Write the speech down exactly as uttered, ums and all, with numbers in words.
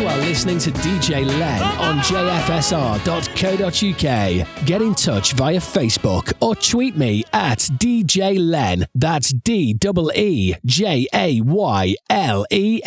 You are listening to D J Len on j f s r dot co dot u k. Get in touch via Facebook or tweet me at D J Len. That's D E E J A Y L E